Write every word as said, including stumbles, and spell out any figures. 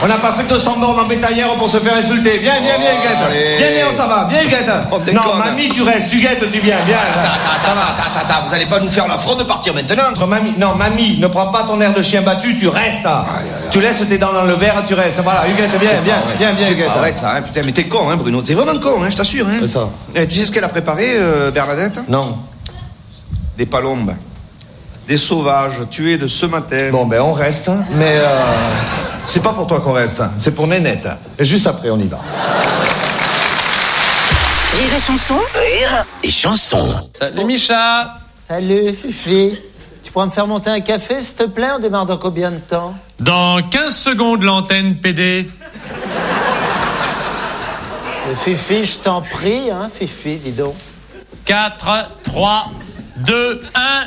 On n'a pas fait deux cents bornes en bétaillère pour se faire insulter. Viens, viens, viens, Huguette. allez. Viens, viens, on s'en va. Viens, Huguette. On déconne. Non, mamie, tu restes. Huguette, tu viens. Viens. Attends, attends, attends, attends, attends, vous allez pas nous faire l'affront de partir maintenant. Entre mamie, non, mamie, ne prends pas ton air de chien battu, tu restes. Hein. Aïe, aïe, aïe. Tu laisses tes dents dans le verre, tu restes. Voilà, Huguette, viens, viens, Ah ouais, viens, viens, c'est Huguette. pas vrai, ça, hein, putain, mais t'es con, hein, Bruno. T'es vraiment con, hein, je t'assure, hein. C'est ça. Eh, tu sais ce qu'elle a préparé, euh, Bernadette? Non. Des palombes. Des sauvages tués de ce matin. Bon, ben, on reste, hein, mais euh, c'est pas pour toi qu'on reste, hein, c'est pour Nénette. Et juste après, on y va. Rire et chanson. Rire et chanson. Salut Micha. Salut, Fifi. Tu pourras me faire monter un café, s'il te plaît? On démarre dans combien de temps? Dans quinze secondes, l'antenne P D. Euh, Fifi, je t'en prie, hein, Fifi, dis donc. quatre, trois, deux, un...